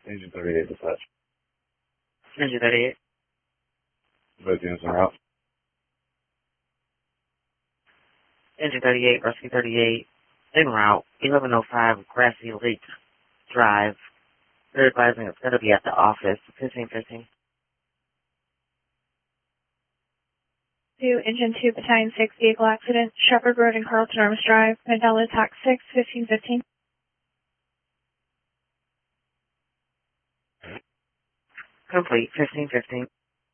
Engine 38 dispatch. Engine 38. Both units en route. Engine 38, Rescue 38, en route, 1105 Grassy Lake Drive. They're advising it's going to be at the office, 1515. To Engine 2, Battalion 6, vehicle accident, Shepherd Road and Carlton Arms Drive, Mandela Attack 6, 1515. Complete, 1515.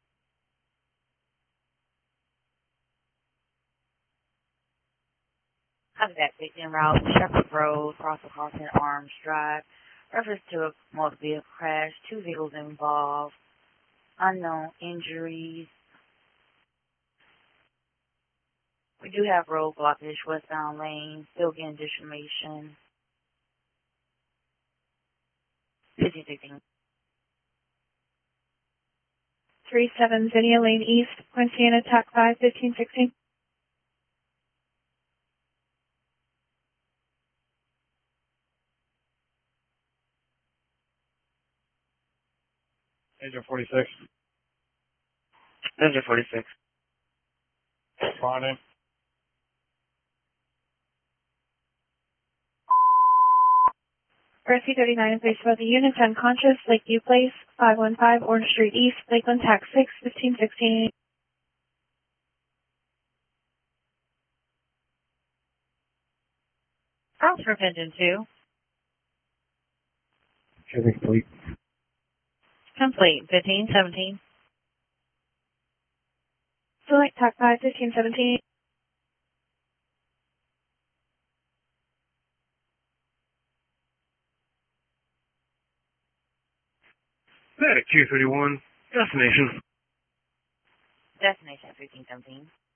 Contact en route, Shepherd Road, across the Carlton Arms Drive. Reference to a motor vehicle crash, 2 vehicles involved, unknown injuries. We do have road blockage, westbound lane, still getting information. 1516. 37 Zinnia Lane East, Poinciana Attack 5, 1516. Engine 46. Engine 46. Responding. Rescue 39 in place of the units unconscious, Lakeview Place, 515 Orange Street East, Lakeland Tax 6, 1516. Cross for Engine 2. Checking complete. Complete, 1517. Select Tac 5, 1517. Static Q31. Destination. Destination 1517.